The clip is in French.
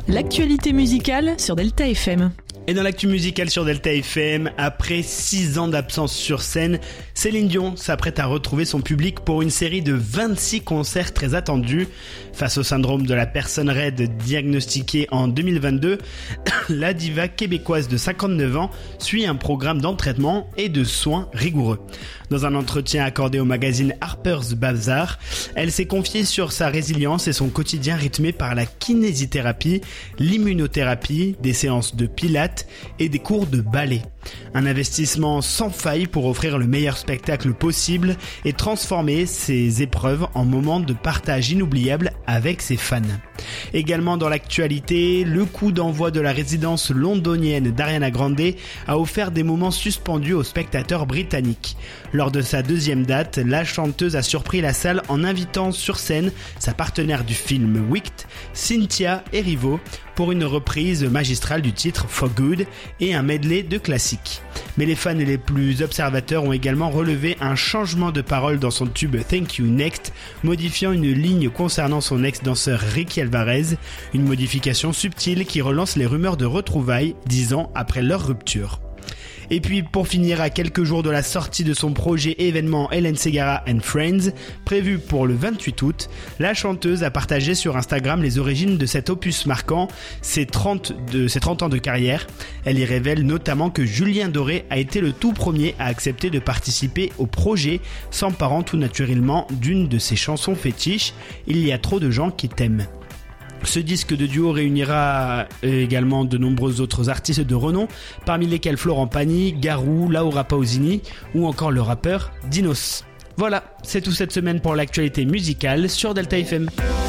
L'actualité musicale sur Delta FM. Et dans l'actu musicale sur Delta FM, après 6 ans d'absence sur scène, Céline Dion s'apprête à retrouver son public pour une série de 26 concerts très attendus. Face au syndrome de la personne raide diagnostiqué en 2022, la diva québécoise de 59 ans suit un programme d'entraînement et de soins rigoureux. Dans un entretien accordé au magazine Harper's Bazaar, elle s'est confiée sur sa résilience et son quotidien rythmé par la kinésithérapie, l'immunothérapie, des séances de pilates et des cours de ballet. Un investissement sans faille pour offrir le meilleur spectacle possible et transformer ses épreuves en moments de partage inoubliables avec ses fans. Également dans l'actualité, le coup d'envoi de la résidence londonienne d'Ariana Grande a offert des moments suspendus aux spectateurs britanniques. Lors de sa deuxième date, la chanteuse a surpris la salle en invitant sur scène sa partenaire du film Wicked, Cynthia Erivo, pour une reprise magistrale du titre For Good et un medley de classiques. Mais les fans et les plus observateurs ont également relevé un changement de parole dans son tube Thank You Next, modifiant une ligne concernant son ex-danseur Ricky Alvarez, une modification subtile qui relance les rumeurs de retrouvailles 10 ans après leur rupture. Et puis pour finir, à quelques jours de la sortie de son projet événement Hélène Ségara and Friends, prévu pour le 28 août, la chanteuse a partagé sur Instagram les origines de cet opus marquant ses 30 ans de carrière. Elle y révèle notamment que Julien Doré a été le tout premier à accepter de participer au projet, s'emparant tout naturellement d'une de ses chansons fétiches, Il y a trop de gens qui t'aiment. Ce disque de duo réunira également de nombreux autres artistes de renom, parmi lesquels Florent Pagny, Garou, Laura Pausini ou encore le rappeur Dinos. Voilà, c'est tout cette semaine pour l'actualité musicale sur Delta FM.